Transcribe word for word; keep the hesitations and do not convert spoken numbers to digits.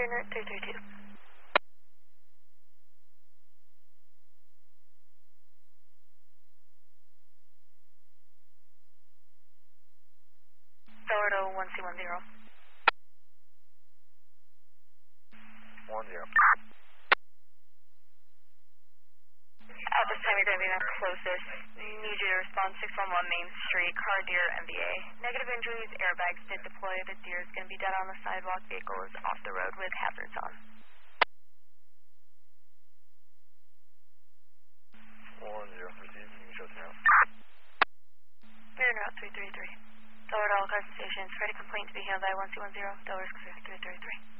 Mariner three three two. Florida one C one zero. One zero. At this time, you're going to be the closest. We need you to respond six one one Main Street, car Deer M V A. Negative injuries, airbags did deploy. The Deer is going to be dead on the sidewalk. Vehicle is off the road with hazards on. One zero. Received. You can show us now. Mariner three three three. Delaware All Carson Stations. Ready complaint to be handled by one C one zero. Delaware three three three.